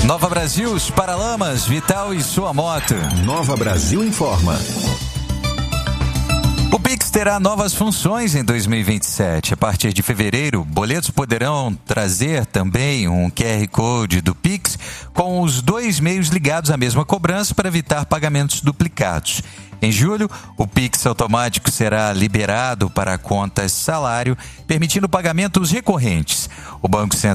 Nova Brasil, os Paralamas, Vital e sua moto. Nova Brasil informa. O Pix terá novas funções em 2027. A partir de fevereiro, boletos poderão trazer também um QR Code do Pix com os dois meios ligados à mesma cobrança para evitar pagamentos duplicados. Em julho, o Pix automático será liberado para contas salário, permitindo pagamentos recorrentes. O Banco Central